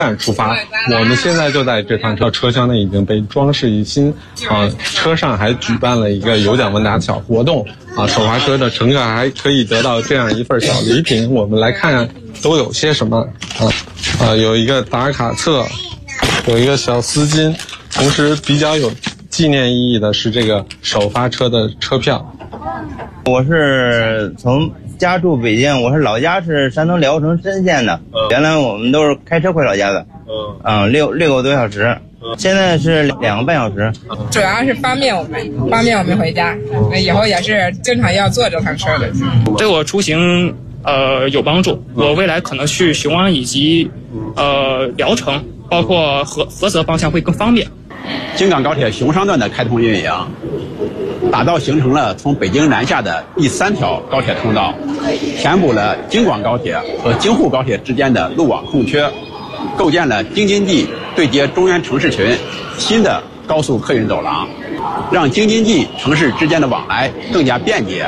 站出发。我们现在就在这趟车厢呢已经被装饰一新，车上还举办了一个有奖问答小活动，首发车的乘客还可以得到这样一份小礼品。我们来看看都有些什么有一个打卡册，有一个小丝巾，同时比较有纪念意义的是这个首发车的车票。 我是从家住北京，我是老家是山东聊城莘县的，原来我们都是开车回老家的，6个多小时，现在是2个半小时。 主要是方便我们回家，以后也是经常要坐这趟车的。 对我出行有帮助，我未来可能去雄安以及聊城，包括菏泽方向会更方便。 京港高铁雄商段的开通运营，打造形成了从北京南下的第3条高铁通道，填补了京广高铁和京沪高铁之间的路网空缺，构建了京津冀对接中原城市群新的高速客运走廊，让京津冀城市之间的往来更加便捷。